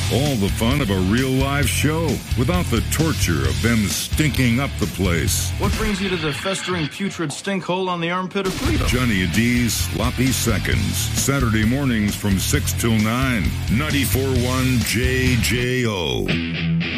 All the fun of a real live show without the torture of them stinking up the place. What brings you to the festering putrid stink hole on the armpit of freedom? Johnny and D's Sloppy Seconds. Saturday mornings from 6 till 9. 94.1 JJO.